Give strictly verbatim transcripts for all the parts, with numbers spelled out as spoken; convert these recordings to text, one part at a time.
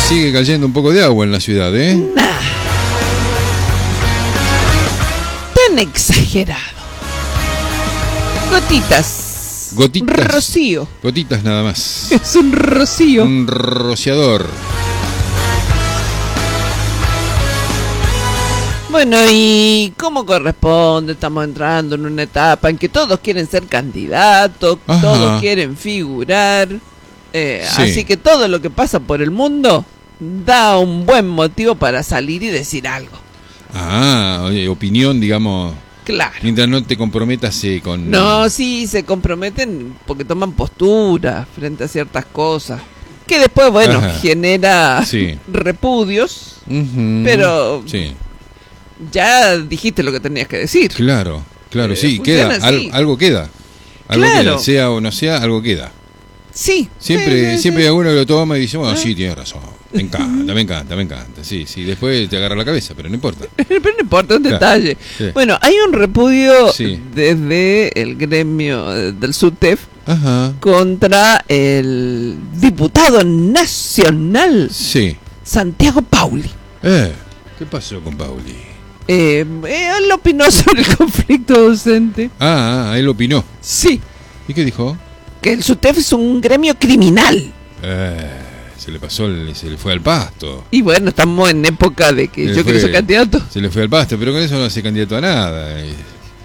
sigue cayendo un poco de agua en la ciudad, ¿eh? Nah. Tan exagerado. Gotitas. Gotitas. Rocío. Gotitas nada más. Es un rocío. Un rociador. Bueno, y como corresponde, estamos entrando en una etapa en que todos quieren ser candidatos, Ajá. todos quieren figurar, eh, Sí. así que todo lo que pasa por el mundo da un buen motivo para salir y decir algo. Ah, oye, opinión, digamos. Claro. Mientras no te comprometas eh, con... No, sí, se comprometen porque toman postura frente a ciertas cosas, que después, bueno, Ajá. genera Sí. repudios, Ujú. pero Sí, ya dijiste lo que tenías que decir. claro, claro, Eh, sí, funciona queda, al- así. algo queda. Algo Claro. queda, sea o no sea, algo queda. Sí. Siempre, sí, sí, siempre sí. hay alguno que lo toma y dice, bueno, Ah. sí, tienes razón. Me encanta, me encanta, me encanta. Sí, sí, después te agarra la cabeza, pero no importa. Pero no importa, un Claro, detalle. sí. Bueno, hay un repudio Sí. desde el gremio eh, del SUTEF Ajá. contra el diputado nacional Sí. Santiago Pauli. Eh, ¿qué pasó con Pauli? Eh, eh, él opinó sobre el conflicto docente. Ah, ah, él opinó. Sí, ¿Y qué dijo? que el SUTEF es un gremio criminal. Eh, se le pasó, el- se le fue al pasto. Y bueno, estamos en época de que Se le yo quiero fue- ser candidato. Se le fue al pasto, pero con eso no hace candidato a nada. Eh.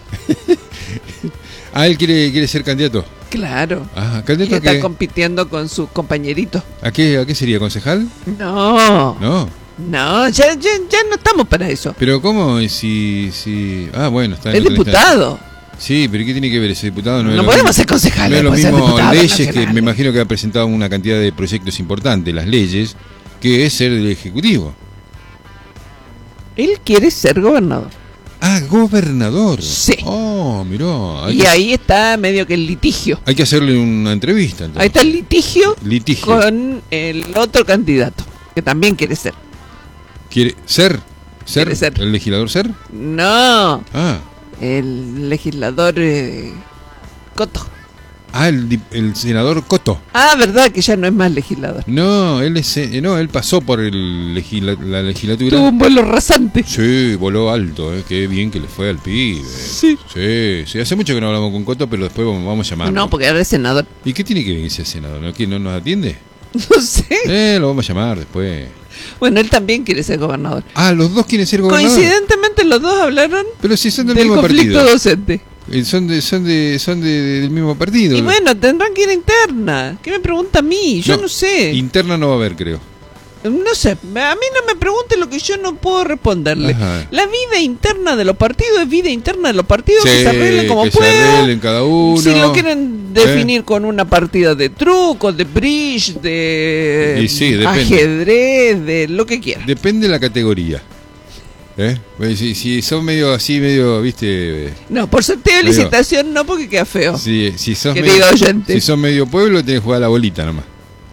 ah, él quiere, quiere ser candidato. Claro. Ah, Y ¿candidato a está qué? compitiendo con sus compañeritos. ¿A qué? ¿A qué sería? ¿Concejal? No, No. no, ya, ya, ya no estamos para eso. Pero ¿cómo? Si, si... Ah, bueno, está en Es otra diputado. Sí, pero ¿qué tiene que ver ese diputado? No, es lo podemos mismo- ser concejales. No es lo después ser mismo diputados leyes que nacionales. me imagino que ha presentado una cantidad de proyectos importantes, las leyes, que es ser el ejecutivo. Él quiere ser gobernador. Ah, gobernador. Sí. Oh, mirá. Hay, Y que, ahí está medio que el litigio. hay que hacerle una entrevista. Entonces. Ahí está el litigio Litigio. con el otro candidato, que también quiere ser. ¿Quiere ser? ¿Ser? Quiere ser. ¿El legislador ser? No, Ah. el legislador eh, Coto. Ah, el, di- el senador Coto. Ah, verdad que ya no es más legislador. No, él es, eh, no, él pasó por el legisla- la legislatura. Tuvo un vuelo rasante. Sí, voló alto, eh. Qué bien que le fue al pibe. Sí. Sí, sí, hace mucho que no hablamos con Coto, pero después vamos, vamos a llamarlo. No, porque ahora es senador. ¿Y qué tiene que ver ese senador? ¿No, ¿Quién no nos atiende? No sé. Eh, lo vamos a llamar después. Bueno, él también quiere ser gobernador. Ah, los dos quieren ser gobernadores. Coincidentemente los dos hablaron Pero si son del, del mismo conflicto partido. docente. Eh, Son de, son de, son de, del mismo partido. Y bueno, tendrán que ir a interna. ¿Qué me pregunta a mí? Yo no, sé. Interna no va a haber, creo. No sé. A mí no me pregunte lo que yo no puedo responderle. Ajá. La vida interna de los partidos es vida interna de los partidos, Sí, que se arreglen como que se puedan. arreglen cada uno. Si lo quieren definir con una partida de truco, de bridge, de Y sí, depende. ajedrez, de lo que quieran. Depende de la categoría. ¿Eh? Pues si, si son medio así, medio, viste... eh, No, por sorteo de Digo, licitación no, porque queda feo. Si, si, sos Querido medio, oyente. si son medio pueblo, tenés que jugar a la bolita nomás.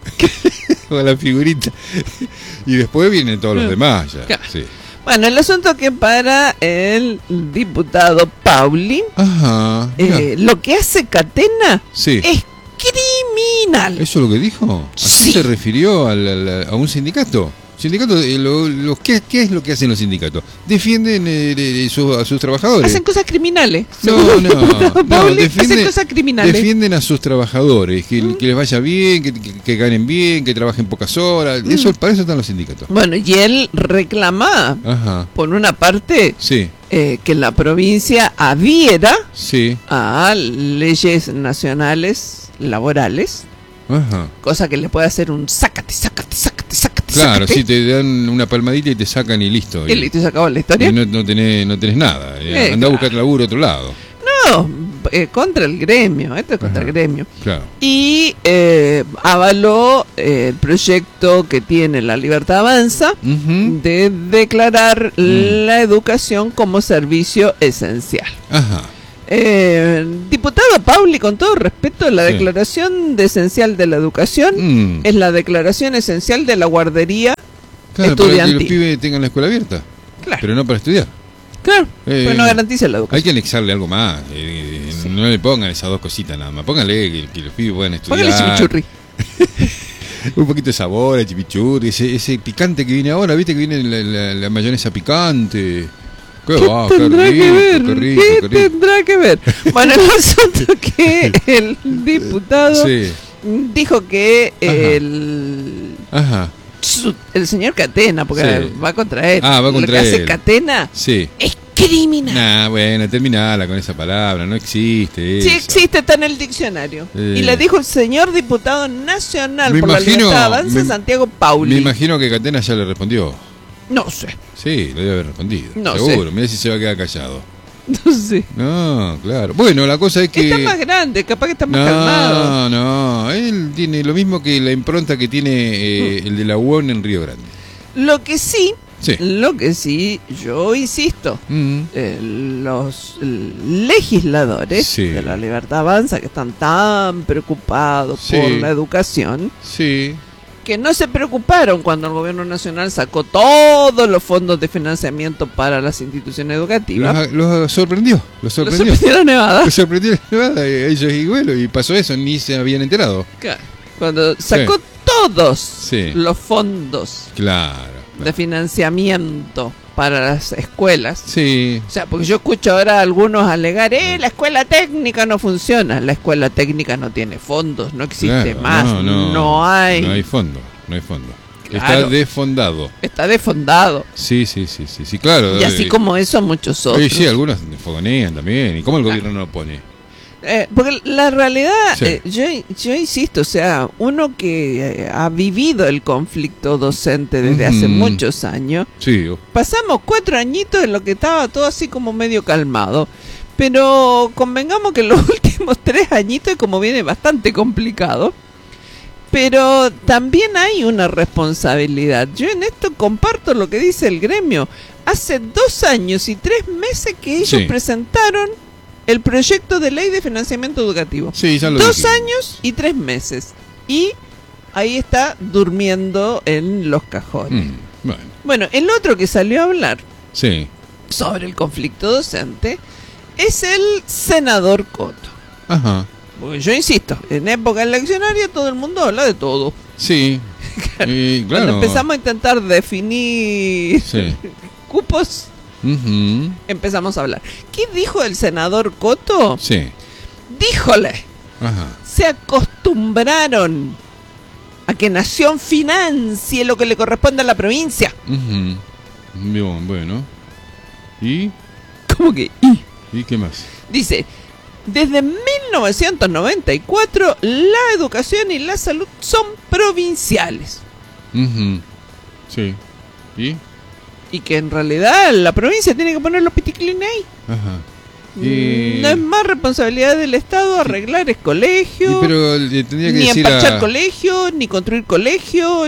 Jugar a la figurita. Y después vienen todos los demás ya. Claro. Sí. Bueno, el asunto que para el diputado Pauli, Ajá. mirá. eh, lo que hace Catena Sí. es criminal. ¿Eso es lo que dijo? ¿Así Sí. se refirió al- al- a un sindicato? Sindicato, eh, lo- lo- ¿qué, qué es lo que hacen los sindicatos? Defienden eh, eh, su- a sus trabajadores. Hacen cosas criminales. No, Según el no, diputado no, Pauli, defiende- hacen cosas criminales. Defienden a sus trabajadores, que, Mm. que les vaya bien, que, que- que ganen bien, que trabajen pocas horas. Mm. Eso, para eso están los sindicatos. Bueno, y él reclama, Ajá. por una parte, Sí, eh, que la provincia adhiera sí. a leyes nacionales laborales, Ajá. cosa que le puede hacer un sácate, sácate, sácate, sácate. Claro, sácate. sí, te dan una palmadita y te sacan y listo. Y listo, se acabó la historia. y no, no, tenés, no tenés nada. Eh, Eh, Andá a claro. buscar laburo a otro lado. No, eh, contra el gremio, esto es contra Ajá. el gremio. Claro. Y eh, avaló eh, el proyecto que tiene La Libertad Avanza Ujú. de declarar Mm. la educación como servicio esencial. Ajá. Eh, diputado Pauli, con todo respeto, la Sí. declaración de esencial de la educación Mm. es la declaración esencial de la guardería Claro, para que los estudiantil. pibes tengan la escuela abierta. Claro, Pero no para estudiar. claro, Eh, pues no garantiza la Hay educación. que anexarle algo más. eh, No le pongan esas dos cositas nada más. Póngale que, que los pibes puedan estudiar. Póngale chimichurri. Un poquito de sabor, el chimichurri, ese, ese picante que viene ahora, viste que viene la, la, la mayonesa picante. ¿Qué, ¿Qué, va, tendrá qué rico, que ver? qué rico, ¿Qué qué rico. tendrá que ver? Bueno, el asunto que el diputado Sí. dijo que Ajá. el Ajá. su- el señor Catena, porque Sí. va contra él, Ah, va lo contra que hace él. Catena Sí. es criminal. Nah, bueno, terminala con esa palabra, no existe Sí eso. existe, está en el diccionario. Eh. Y le dijo el señor diputado nacional Me por imagino- la Libertad Avanza, me- Santiago Pauli. Me imagino que Catena ya le respondió. No sé, Sí, le debe haber respondido. No Seguro, mira si se va a quedar callado. no sé. No, claro. Bueno, la cosa es que... Está más grande, capaz que está más no, calmado. no, él tiene lo mismo que la impronta que tiene eh, el de la U O N en Río Grande. Lo que sí, Sí. lo que sí, yo insisto, Mm. eh, los legisladores Sí. de la Libertad Avanza que están tan preocupados Sí. por la educación, Sí, que no se preocuparon cuando el gobierno nacional sacó todos los fondos de financiamiento para las instituciones educativas. los, los sorprendió, los Los sorprendió. sorprendieron Nevada. Los sorprendió nada, ellos y bueno, y pasó eso, ni se habían enterado. Claro. Cuando sacó todos Sí. los fondos Claro. de financiamiento para las escuelas. Sí, O sea, porque yo escucho ahora a algunos alegar, eh, la escuela técnica no funciona. La escuela técnica no tiene fondos, no existe claro, más, no, no, no, hay, No hay fondo, no hay fondo. Claro. Está desfondado. está defondado. Sí, sí, sí, sí, sí, claro. Y así eh, como eso, muchos otros. Sí, sí, algunos fogonean también. ¿Y cómo el gobierno no lo pone? Eh, porque la realidad, Sí. eh, yo, yo insisto, o sea, uno que eh, ha vivido el conflicto docente desde hace Ujú. muchos años, Sí, oh, pasamos cuatro añitos en lo que estaba todo así como medio calmado. Pero convengamos que los últimos tres añitos como viene bastante complicado. Pero también hay una responsabilidad. Yo en esto comparto lo que dice el gremio. Hace dos años y tres meses que ellos Sí. presentaron el proyecto de ley de financiamiento educativo. sí, ya lo Dos dije. años y tres meses. Y ahí está durmiendo en los cajones. Mm, bueno, Bueno, el otro que salió a hablar sí. sobre el conflicto docente es el senador Coto. Ajá. Porque yo insisto, en época eleccionaria todo el mundo habla de todo. Sí. Y, claro. Cuando empezamos a intentar definir Sí. cupos, Ujú. empezamos a hablar. ¿Qué dijo el senador Coto? Sí. Díjole, Ajá. se acostumbraron a que Nación financie lo que le corresponde a la provincia. Ujú. Bien, bueno. ¿Y? ¿Cómo que? ¿Y? ¿Y qué más? Dice, desde mil novecientos noventa y cuatro la educación y la salud son provinciales. Ujú. Sí. ¿Y? Y que en realidad la provincia tiene que poner los piticlines ahí. Ajá. Y- No es más responsabilidad del Estado arreglar es Y colegio, pero le tendría que ni decir empachar a... colegio, ni construir colegio,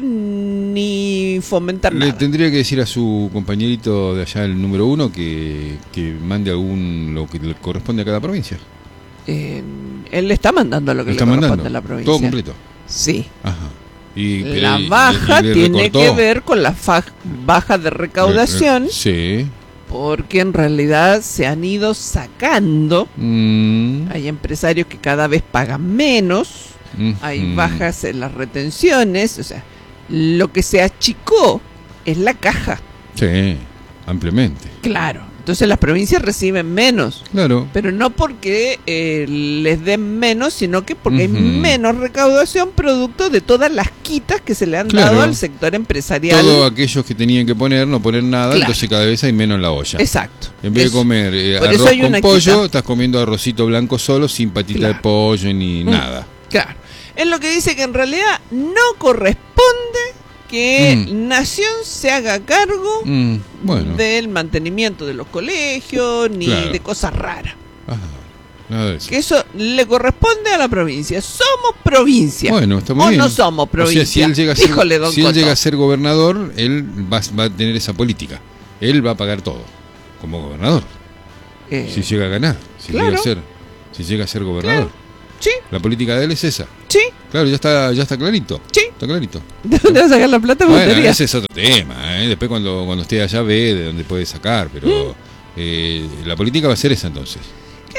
ni fomentar Le nada. tendría que decir a su compañerito de allá, el número uno, que, que mande algún lo que le corresponde a cada provincia. Eh, él le está mandando lo que Le le está corresponde mandando a la provincia. todo completo. Sí. Ajá. Y, La pero- y- baja y le tiene recortó. que ver con la fa- baja de recaudación, Sí. porque en realidad se han ido sacando. Mm. Hay empresarios que cada vez pagan menos, hay Ujú. bajas en las retenciones, o sea, lo que se achicó es la caja, Sí, ampliamente. claro. Entonces las provincias reciben menos, Claro. pero no porque eh, les den menos, sino que porque Ujú. hay menos recaudación producto de todas las quitas que se le han Claro. dado al sector empresarial. Todos aquellos que tenían que poner, no poner nada, Claro. entonces cada vez hay menos en la olla. Exacto. En vez Eso. de comer eh, Por eso arroz hay con una pollo, quita. estás comiendo arrocito blanco solo, sin patita Claro. de pollo ni Mm. nada. Claro. Es lo que dice que en realidad no corresponde que Mm. Nación se haga cargo Mm, bueno, del mantenimiento de los colegios ni Claro. de cosas raras. ajá, nada de eso. Que eso le corresponde a la provincia. Somos provincia. Bueno, está muy o bien. no somos provincia. O sea, si él llega a ser, Híjole, don si él Coto. llega a ser gobernador, él va, va a tener esa política. Él va a pagar todo, como gobernador. Eh, Si llega a ganar, si claro. llega a ser, si llega a ser gobernador. Sí, La política de él es esa. sí, Claro, ya está, ya está clarito. sí. Está clarito. ¿De dónde va a sacar la plata? Me Bueno, gustaría. ese es otro tema, ¿eh? Después cuando, cuando esté allá ve de dónde puede sacar, pero Mm. eh, la política va a ser esa entonces. ¿Qué?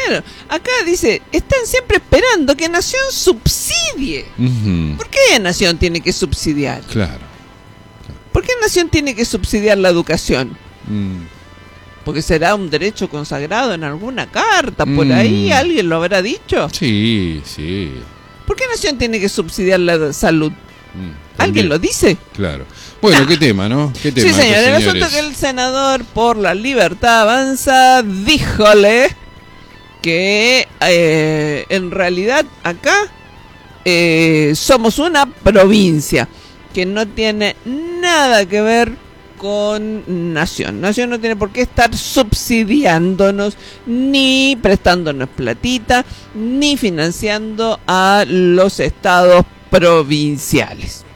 Claro, acá dice, están siempre esperando que Nación subsidie. Uh-huh. ¿Por qué Nación tiene que subsidiar? Claro. ¿Por qué Nación tiene que subsidiar la educación? Mm. Porque será un derecho consagrado en alguna carta, por Mm. ahí alguien lo habrá dicho. Sí, sí. ¿Por qué Nación tiene que subsidiar la salud? Mm, ¿Alguien también. lo dice? Claro. Bueno, Nah. ¿qué tema, no? ¿Qué tema? Sí, señor. estos El asunto señores? es que el senador por la Libertad Avanza díjole que eh, en realidad acá eh, somos una provincia que no tiene nada que ver con Nación. Nación no tiene por qué estar subsidiándonos, ni prestándonos platita, ni financiando a los estados provinciales.